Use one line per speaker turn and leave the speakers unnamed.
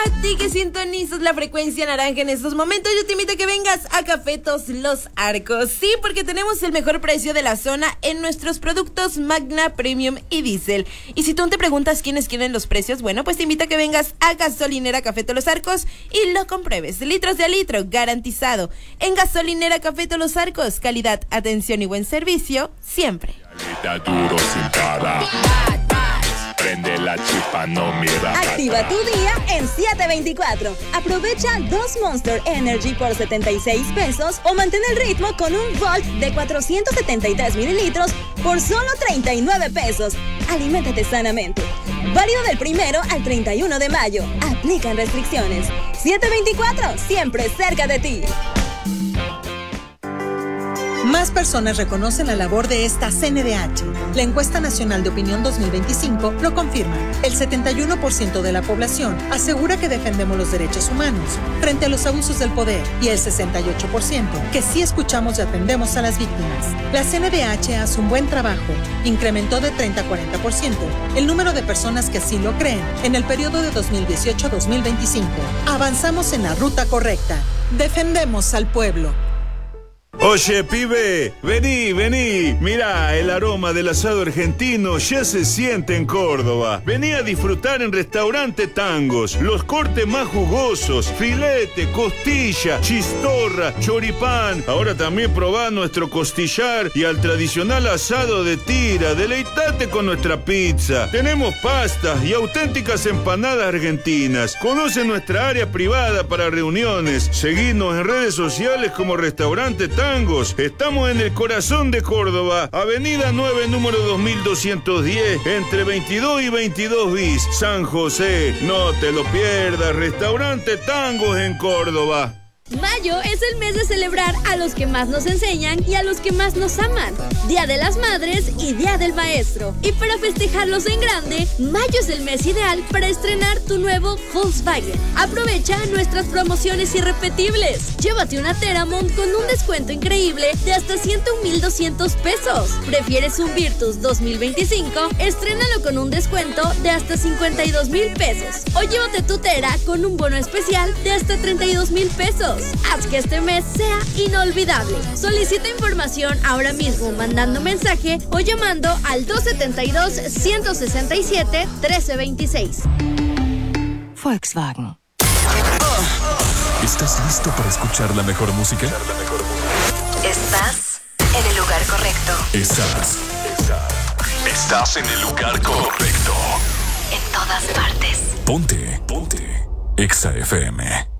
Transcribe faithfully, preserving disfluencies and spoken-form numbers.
A ti que sintonizas la frecuencia naranja en estos momentos, yo te invito a que vengas a Cafetos Los Arcos. Sí, porque tenemos el mejor precio de la zona en nuestros productos Magna, Premium y Diesel. Y si tú te preguntas quiénes quieren los precios, bueno, pues te invito a que vengas a Gasolinera Cafetos Los Arcos y lo compruebes. Litros de a litro, garantizado. En Gasolinera Cafetos Los Arcos, calidad, atención y buen servicio, siempre.
Duro sin parar. Prende la chispa, no mira.
Activa tu día en siete veinticuatro. Aprovecha dos Monster Energy por setenta y seis pesos o mantén el ritmo con un Volt de cuatrocientos setenta y tres mililitros por solo treinta y nueve pesos. Aliméntate sanamente. Válido del primero al treinta y uno de mayo. Aplican restricciones. siete veinticuatro, siempre cerca de ti.
Más personas reconocen la labor de esta C N D H. La encuesta nacional de opinión dos mil veinticinco lo confirma. El setenta y uno por ciento de la población asegura que defendemos los derechos humanos frente a los abusos del poder y el sesenta y ocho por ciento que sí escuchamos y atendemos a las víctimas. La C N D H hace un buen trabajo. Incrementó de treinta a cuarenta por ciento el número de personas que así lo creen en el periodo de dos mil dieciocho a dos mil veinticinco. Avanzamos en la ruta correcta. Defendemos al pueblo.
Oye, pibe, vení, vení. Mirá, el aroma del asado argentino ya se siente en Córdoba. Vení a disfrutar en Restaurante Tangos. Los cortes más jugosos, filete, costilla, chistorra, choripán. Ahora también probá nuestro costillar y al tradicional asado de tira. Deleitate con nuestra pizza. Tenemos pastas y auténticas empanadas argentinas. Conoce nuestra área privada para reuniones. Seguinos en redes sociales como Restaurante Tangos. Estamos en el corazón de Córdoba, Avenida nueve, número dos mil doscientos diez, entre veintidós y veintidós bis, San José. No te lo pierdas, Restaurante Tangos en Córdoba.
Mayo es el mes de celebrar a los que más nos enseñan y a los que más nos aman. Día de las Madres y Día del Maestro. Y para festejarlos en grande, mayo es el mes ideal para estrenar tu nuevo Volkswagen. Aprovecha nuestras promociones irrepetibles. Llévate una Teramont con un descuento increíble de hasta ciento un mil doscientos pesos. ¿Prefieres un Virtus dos mil veinticinco? Estrénalo con un descuento de hasta cincuenta y dos mil pesos. O llévate tu Tera con un bono especial de hasta treinta y dos mil pesos. Haz que este mes sea inolvidable. Solicita información ahora mismo mandando mensaje o llamando al dos setenta y dos, ciento sesenta y siete, trece veintiséis.
Volkswagen.
¿Estás listo para escuchar la mejor música?
Estás en el lugar correcto.
Estás. Estás en el lugar correcto.
En todas partes.
Ponte. Ponte. Exa F M.